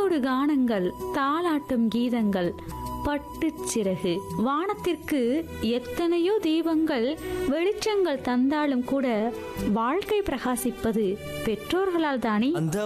கைதொடு கானங்கள், தாலாட்டும் கீதங்கள், பட்டுச் சிறகு. வானத்திற்கு எத்தனையோ தீபங்கள், வெளிச்சங்கள் தந்தாலும் கூட வாழ்க்கை பிரகாசிப்பது பெற்றோர்களால் தானே. அந்த